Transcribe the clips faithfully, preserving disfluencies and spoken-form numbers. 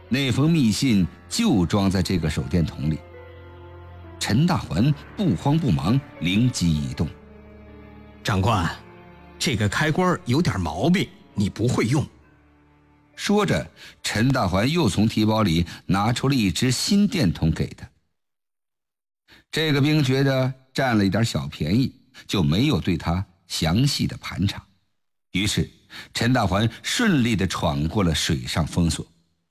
那封密信就装在这个手电筒里。陈大环不慌不忙，灵机一动： 长官，这个开关有点毛病，你不会用。 说着，陈大环又从提包里拿出了一只新电筒给他。这个兵觉得占了一点小便宜，就没有对他详细的盘查。于是陈大环顺利地闯过了水上封锁。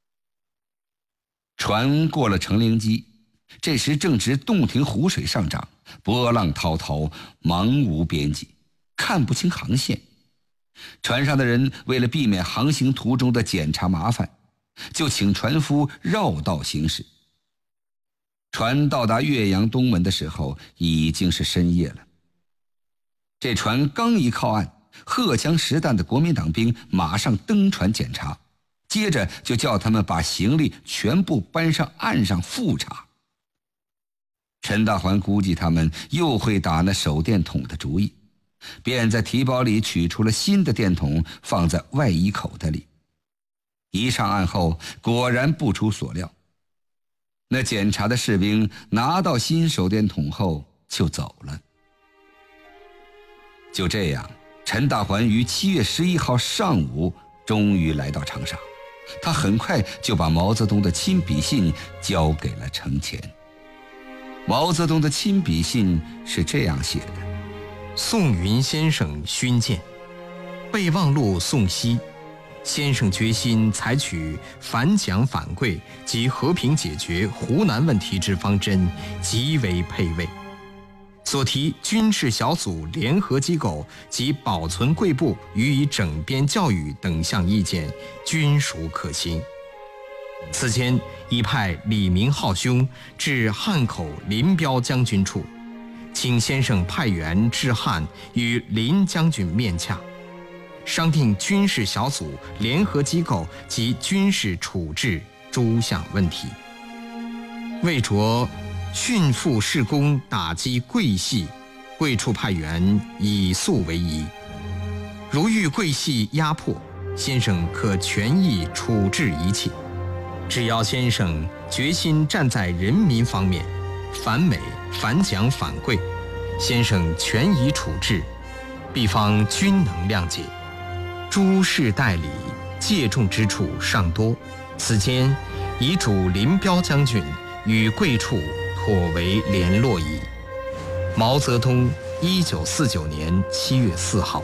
船过了成陵矶，这时正值洞庭湖水上涨，波浪滔滔，茫无边际，看不清航线。船上的人为了避免航行途中的检查麻烦，就请船夫绕道行驶。船到达岳阳东门的时候，已经是深夜了。这船刚一靠岸，荷枪实弹的国民党兵马上登船检查，接着就叫他们把行李全部搬上岸上复查。陈大环估计他们又会打那手电筒的主意，便在提包里取出了新的电筒，放在外衣口袋里。一上岸后，果然不出所料，那检查的士兵拿到新手电筒后就走了。就这样，陈大环于七月十一号上午终于来到长沙。他很快就把毛泽东的亲笔信交给了程潜。毛泽东的亲笔信是这样写的： 宋云先生勋鉴，备忘录宋熙，先生决心采取反蒋反桂及和平解决湖南问题之方针，极为佩慰。所提军事小组联合机构及保存贵部予以整编教育等项意见，均属可行。此前已派李明浩兄至汉口林彪将军处，请先生派员至汉与林将军面洽，商定军事小组联合机构及军事处置诸项问题。为着迅速施工打击桂系，贵处派员以速为宜。如遇桂系压迫，先生可权益处置一切。只要先生决心站在人民方面，反美反蒋反桂，先生权宜处置，必方均能谅解。诸事代理借重之处尚多，此间已嘱林彪将军与贵处妥为联络矣。毛泽东，一九四九年七月四号。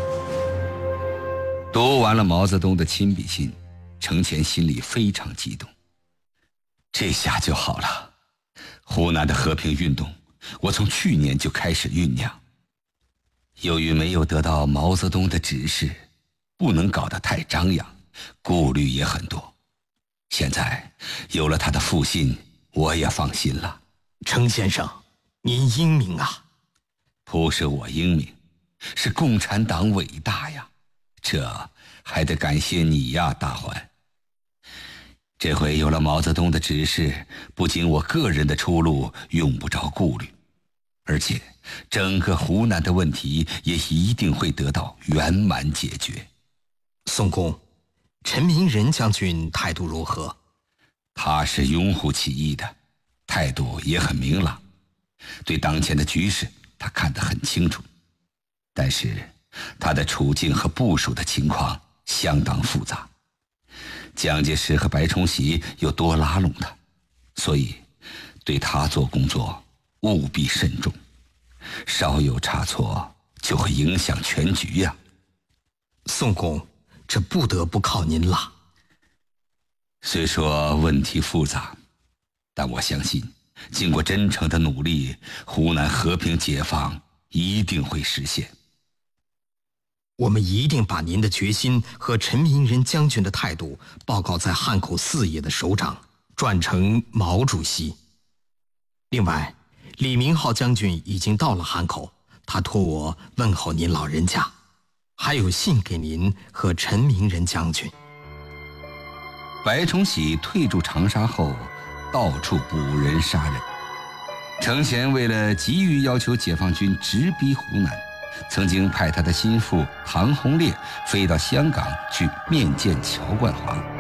读完了毛泽东的亲笔信，程潜心里非常激动。这下就好了，湖南的和平运动，我从去年就开始酝酿。由于没有得到毛泽东的指示，不能搞得太张扬，顾虑也很多。现在有了他的复信，我也放心了。 程先生，您英明啊！ 不是我英明，是共产党伟大呀！这还得感谢你呀，大环。这回有了毛泽东的指示，不仅我个人的出路用不着顾虑，而且整个湖南的问题也一定会得到圆满解决。 宋公，陈明仁将军态度如何？ 他是拥护起义的，态度也很明朗，对当前的局势他看得很清楚，但是他的处境和部署的情况相当复杂，蒋介石和白崇禧又多拉拢他，所以对他做工作务必慎重，稍有差错就会影响全局呀。 宋公，这不得不靠您了。 虽说问题复杂，但我相信经过真诚的努力，湖南和平解放一定会实现。 我们一定把您的决心和陈明仁将军的态度报告在汉口四野的首长，转呈毛主席。另外，李明浩将军已经到了汉口，他托我问候您老人家，还有信给您和陈明仁将军。 白崇禧退驻长沙后，到处捕人杀人。程潜为了急于要求解放军直逼湖南，曾经派他的心腹唐洪烈飞到香港去面见乔冠华。